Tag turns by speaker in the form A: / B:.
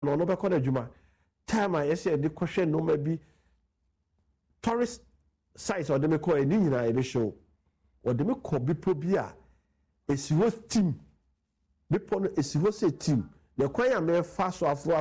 A: no no be ko na dwuma time a yes de kohwe no ma bi tourist sites or de me ko eni nyina e be show or de me ko bi pro bi a esi ho team bi po no esi ho se team the kwan ya me fa so afo